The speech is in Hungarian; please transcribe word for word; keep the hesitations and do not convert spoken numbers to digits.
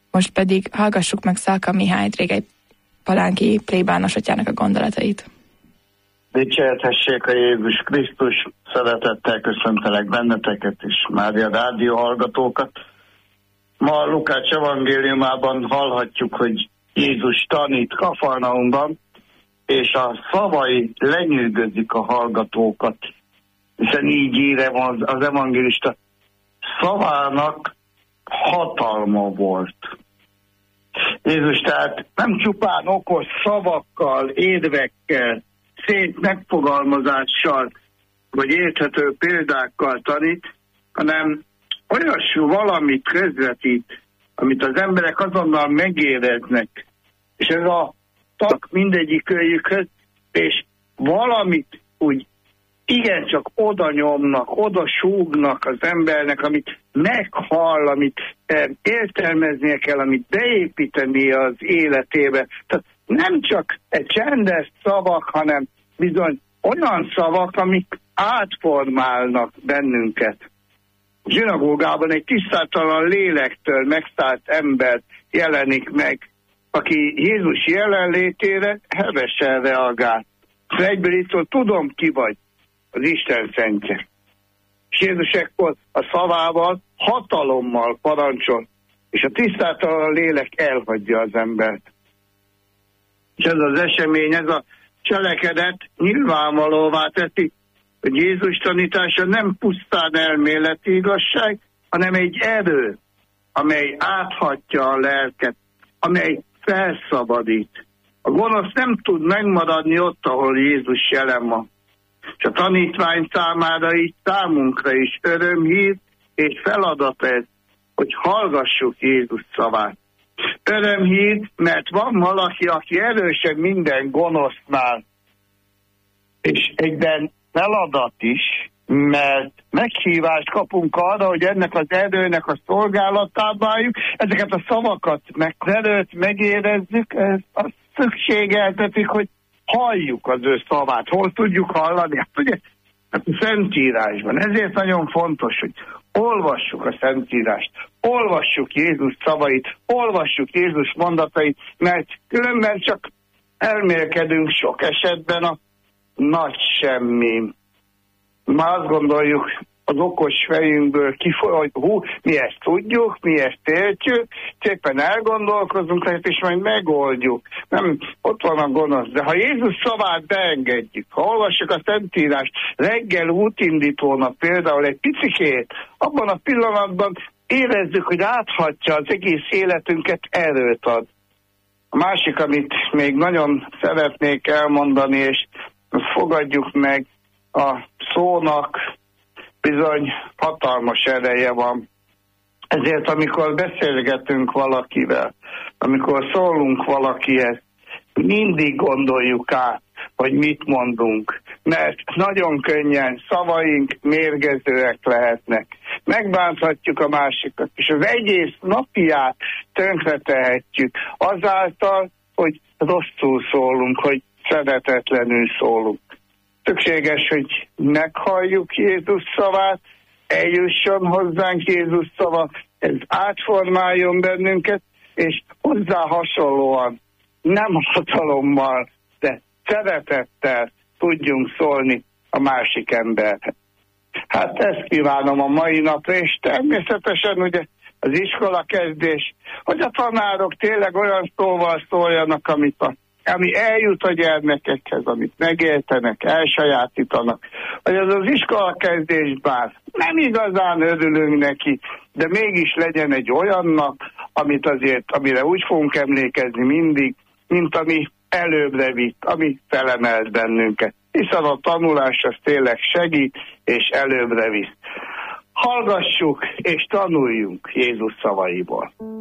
Most pedig hallgassuk meg Szalka Mihályt, régen palánki plébános atyának a gondolatait. Dicsérthessék a Jézus Krisztus, szeretettel köszöntelek benneteket és Mária rádió hallgatókat. Ma a Lukács evangéliumában hallhatjuk, hogy Jézus tanít Kafarnaumban, és a szavai lenyűgözik a hallgatókat, hiszen így írja az, az evangélista, szavának hatalma volt. Jézus tehát nem csupán okos szavakkal, érvekkel, szép megfogalmazással, vagy érthető példákkal tanít, hanem olyas valamit közvetít, amit az emberek azonnal megéreznek, és ez a tak mindegyik őjükhöz, és valamit úgy igencsak oda nyomnak, oda súgnak az embernek, amit meghall, amit értelmeznie kell, amit beépíteni az életébe. Tehát nem csak egy csendes szavak, hanem bizony olyan szavak, amik átformálnak bennünket. A zsinagógában egy tisztátalan lélektől megszállt ember jelenik meg, aki Jézus jelenlétére hevesen reagál. És egyből itt tudom, ki vagy, az Isten szentje. És Jézus ekkor a szavával hatalommal parancsol, és a tisztátalan lélek elhagyja az embert. És ez az esemény, ez a cselekedet nyilvánvalóvá teszi, hogy Jézus tanítása nem pusztán elméleti igazság, hanem egy erő, amely áthatja a lelket, amely felszabadít. A gonosz nem tud megmaradni ott, ahol Jézus jelen van. És a tanítvány számára így számunkra is örömhír és feladat ez, hogy hallgassuk Jézus szavát. Örömhír, mert van valaki, aki erősebb minden gonosznál. És egyben feladat is, mert meghívást kapunk arra, hogy ennek az erőnek a szolgálatába álljunk, ezeket a szavakat meg, előtt megérezzük, ez azt szükségeltetik, hogy halljuk az ő szavát. Hol tudjuk hallani? Hát ugye, hát a Szentírásban. Ezért nagyon fontos, hogy olvassuk a Szentírást, olvassuk Jézus szavait, olvassuk Jézus mondatait, mert különben csak elmélkedünk sok esetben a nagy semmi. Már azt gondoljuk az okos fejünkből kifolyó, hogy hú, mi ezt tudjuk, mi ezt értjük, szépen elgondolkozunk, és majd megoldjuk. Nem, ott van a gonosz. De ha Jézus szavát beengedjük, ha olvassuk a Szentírást, reggel útindítónak például egy picikét, abban a pillanatban érezzük, hogy áthatja az egész életünket, erőt ad. A másik, amit még nagyon szeretnék elmondani, és fogadjuk meg, a szónak bizony hatalmas ereje van. Ezért amikor beszélgetünk valakivel, amikor szólunk valakihez, mindig gondoljuk át, hogy mit mondunk. Mert nagyon könnyen szavaink mérgezőek lehetnek. Megbánthatjuk a másikat, és az egész napját tönkretehetjük azáltal, hogy rosszul szólunk, hogy szeretetlenül szólunk. Szükséges, hogy meghalljuk Jézus szavát, eljusson hozzánk Jézus szava, ez átformáljon bennünket, és hozzá hasonlóan, nem hatalommal, de szeretettel tudjunk szólni a másik emberhez. Hát ezt kívánom a mai napra, és természetesen ugye az iskola kezdés, hogy a tanárok tényleg olyan szóval szóljanak, amit a ami eljut a gyermekekhez, amit megértenek, elsajátítanak. Hogy az az iskolakezdés bár nem igazán örülünk neki, de mégis legyen egy olyan nap, amit azért, amire úgy fogunk emlékezni mindig, mint ami előbbre vitt, ami felemelt bennünket. Hiszen a tanulás az tényleg segít, és előbbre visz. Hallgassuk és tanuljunk Jézus szavaiból.